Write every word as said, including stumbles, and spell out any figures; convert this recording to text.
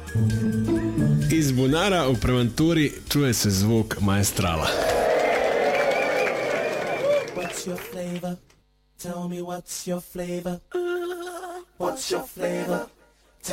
Iz bunara u preventuri čuje se zvuk maestrala. What's your flavor? Tell me what's your flavor? What's your flavor?